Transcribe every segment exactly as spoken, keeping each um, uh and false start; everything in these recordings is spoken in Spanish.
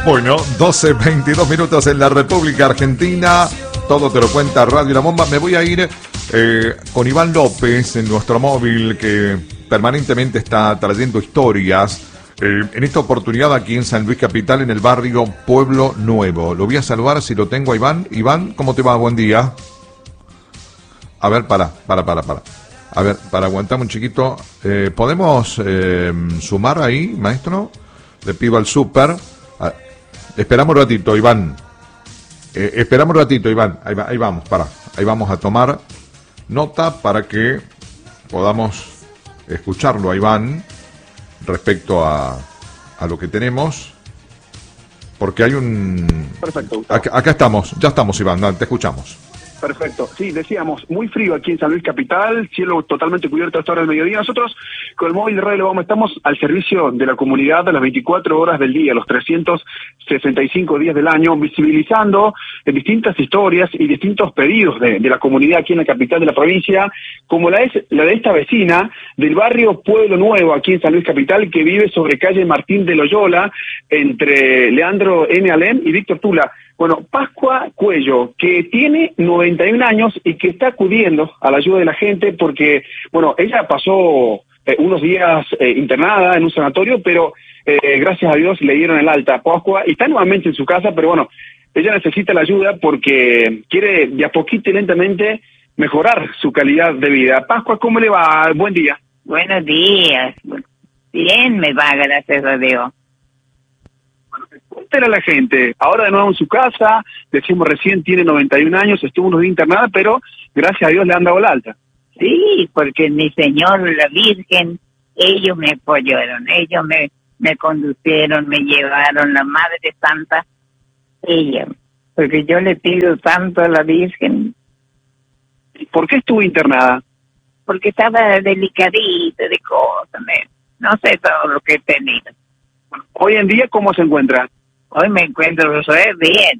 Bueno, doce veintidós minutos en la República Argentina. Todo te lo cuenta Radio La Bomba. Me voy a ir eh, con Iván López en nuestro móvil, que permanentemente está trayendo historias. Eh, en esta oportunidad aquí en San Luis Capital, en el barrio Pueblo Nuevo. Lo voy a saludar si lo tengo a Iván. Iván, ¿cómo te va? Buen día. A ver, para, para, para, para. A ver, para aguantarme un chiquito. Eh, ¿Podemos eh, sumar ahí, maestro? Le pido al súper. Ah, esperamos un ratito, Iván. Eh, esperamos un ratito, Iván. Ahí, va, ahí vamos, para. Ahí vamos a tomar nota para que podamos escucharlo a Iván respecto a, a lo que tenemos. Porque hay un... Perfecto. Acá, acá estamos, ya estamos, Iván, dale, te escuchamos. Perfecto. Sí, decíamos, muy frío aquí en San Luis Capital, cielo totalmente cubierto a esta hora del mediodía. Nosotros, con el móvil de Radio La Bomba, estamos al servicio de la comunidad a las veinticuatro horas del día, los trescientos sesenta y cinco días del año, visibilizando eh, distintas historias y distintos pedidos de, de la comunidad aquí en la capital de la provincia, como la, es, la de esta vecina del barrio Pueblo Nuevo, aquí en San Luis Capital, que vive sobre calle Martín de Loyola, entre Leandro N. Alem y Víctor Tula. Bueno, Pascua Cuello, que tiene noventa y un años y que está acudiendo a la ayuda de la gente porque, bueno, ella pasó eh, unos días eh, internada en un sanatorio, pero eh, gracias a Dios le dieron el alta a Pascua y está nuevamente en su casa, pero bueno, ella necesita la ayuda porque quiere de a poquito y lentamente mejorar su calidad de vida. Pascua, ¿cómo le va? Buen día. Buenos días. Bien me va, gracias a Dios. Cuéntale a la gente, ahora de nuevo en su casa, decimos recién tiene noventa y un años, estuvo unos días internada, pero gracias a Dios le han dado la alta. Sí, porque mi Señor, la Virgen, ellos me apoyaron, ellos me, me conducieron, me llevaron, la Madre Santa, ella, porque yo le pido tanto a la Virgen. ¿Por qué estuvo internada? Porque estaba delicadita de cosas, me, no sé todo lo que he tenido. Hoy en día, ¿cómo se encuentra? Hoy me encuentro re bien,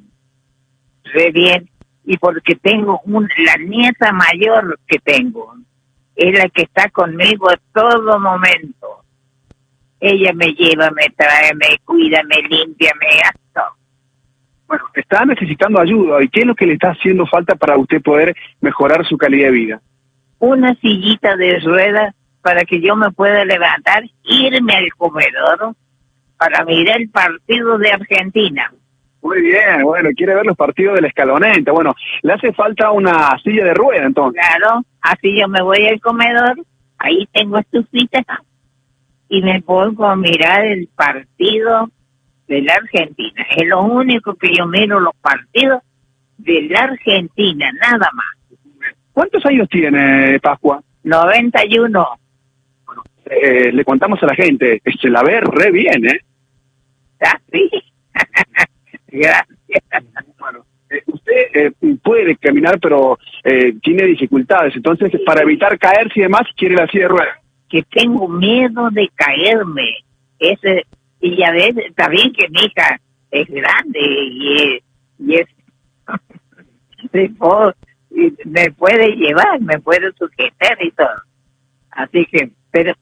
re bien, y porque tengo un, la nieta mayor que tengo, es la que está conmigo a todo momento. Ella me lleva, me trae, me cuida, me limpia, me hace todo. Bueno, está necesitando ayuda, ¿y qué es lo que le está haciendo falta para usted poder mejorar su calidad de vida? Una sillita de ruedas para que yo me pueda levantar, irme al comedor, para mirar el partido de Argentina. Muy bien, bueno, quiere ver los partidos de la Escaloneta. Bueno, le hace falta una silla de rueda, entonces. Claro, así yo me voy al comedor, ahí tengo estufita, y me pongo a mirar el partido de la Argentina. Es lo único que yo miro, los partidos de la Argentina, nada más. ¿Cuántos años tiene Pascua? noventa y uno. Eh, le contamos a la gente, se la ve re bien, ¿eh? ¿Ah, sí? Gracias. Bueno, eh, usted eh, puede caminar, pero eh, tiene dificultades, entonces para evitar caerse y demás, quiere la silla de ruedas. Que tengo miedo de caerme. Ese, y ya ves, está bien que mi hija es grande y es, y es me, puedo, me puede llevar, me puede sujetar y todo. Así que, pero...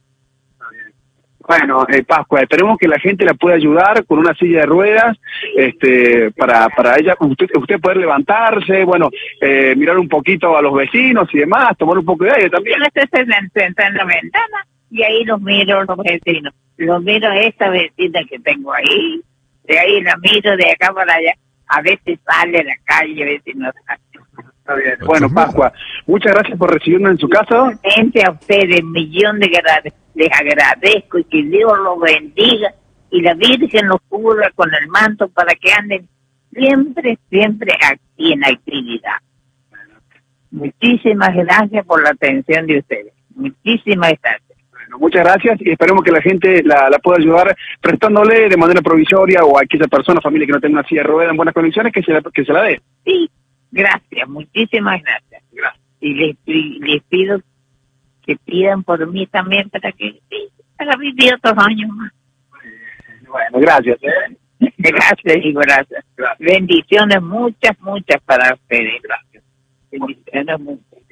Bueno, eh, Pascua, esperemos que la gente la pueda ayudar con una silla de ruedas, este, para para ella, usted, usted poder levantarse, bueno, eh, mirar un poquito a los vecinos y demás, tomar un poco de aire también. Yo estoy sentada en la ventana y ahí los miro los vecinos. Los miro a esta vecina que tengo ahí, de ahí la miro de acá para allá. A veces sale a la calle, a veces no sale. Está bien. Bueno, Pascua, muchas gracias por recibirnos en su casa. Gente, a ustedes, millón de gracias. Les agradezco y que Dios los bendiga y la Virgen los cubra con el manto para que anden siempre, siempre aquí en actividad. Muchísimas gracias por la atención de ustedes. Muchísimas gracias. Bueno, muchas gracias y esperemos que la gente la, la pueda ayudar prestándole de manera provisoria o a aquella persona, familia que no tenga una silla de ruedas en buenas condiciones, que se la, que se la dé. Sí, gracias, muchísimas gracias. Gracias. Y les, les pido que pidan por mí también para que sí, para vivir otros años más. Bueno, gracias. ¿eh? Gracias y gracias. Gracias. Bendiciones muchas, muchas para ustedes. Gracias. Bendiciones muchas. Gracias.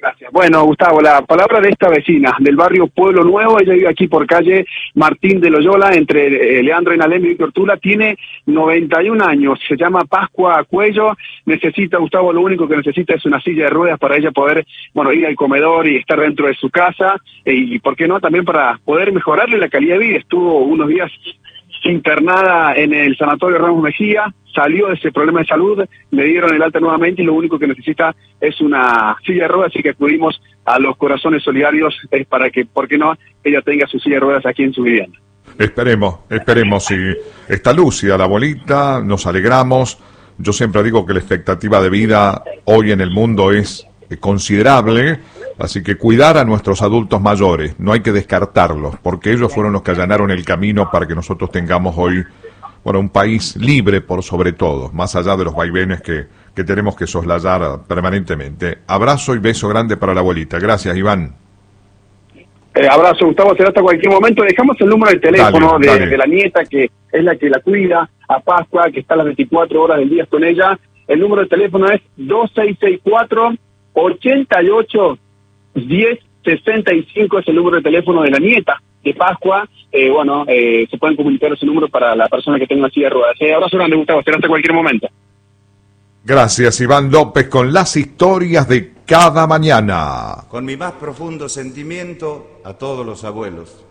Gracias. Bueno, Gustavo, la palabra de esta vecina del barrio Pueblo Nuevo, ella vive aquí por calle Martín de Loyola, entre eh, Leandro Enalem y Víctor Tula, tiene noventa y un años, se llama Pascua Cuello, necesita, Gustavo, lo único que necesita es una silla de ruedas para ella poder, bueno, ir al comedor y estar dentro de su casa, eh, y por qué no, también para poder mejorarle la calidad de vida. Estuvo unos días internada en el Sanatorio Ramos Mejía, salió de ese problema de salud, le dieron el alta nuevamente y lo único que necesita es una silla de ruedas, así que acudimos a los Corazones Solidarios eh, para que, ¿por qué no?, ella tenga su silla de ruedas aquí en su vivienda. Esperemos, esperemos, si está lúcida la abuelita, nos alegramos. Yo siempre digo que la expectativa de vida hoy en el mundo es considerable, así que cuidar a nuestros adultos mayores, no hay que descartarlos, porque ellos fueron los que allanaron el camino para que nosotros tengamos hoy, bueno, un país libre por sobre todo, más allá de los vaivenes que, que tenemos que soslayar permanentemente. Abrazo y beso grande para la abuelita. Gracias, Iván. Eh, abrazo, Gustavo, será hasta cualquier momento. Dejamos el número de teléfono dale, de, dale. de la nieta, que es la que la cuida, a Pascua, que está las veinticuatro horas del día con ella. El número de teléfono es dos seis seis cuatro, ocho ocho, uno cero seis cinco, es el número de teléfono de la nieta de Pascua. Eh, bueno, eh, se pueden comunicar ese número para la persona que tenga una silla de ruedas. Eh, abrazo grande, Gustavo, será hasta cualquier momento. Gracias, Iván López, con las historias de cada mañana. Con mi más profundo sentimiento a todos los abuelos.